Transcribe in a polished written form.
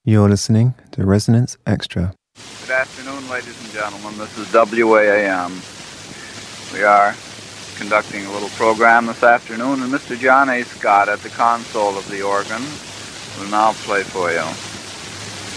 You're listening to Resonance Extra. Good afternoon, ladies and gentlemen. This is WAAM. We are conducting a little program this afternoon, and Mr. John A. Scott at the console of the organ will now play for you.